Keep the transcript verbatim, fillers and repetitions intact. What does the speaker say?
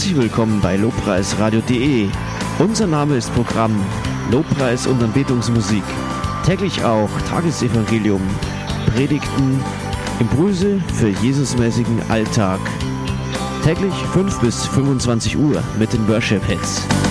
Herzlich willkommen bei lobpreisradio punkt de. Unser Name ist Programm Lobpreis und Anbetungsmusik. Täglich auch Tagesevangelium, Predigten, Impulse für Jesusmäßigen Alltag. Täglich fünf bis fünfundzwanzig Uhr mit den Worship Hits.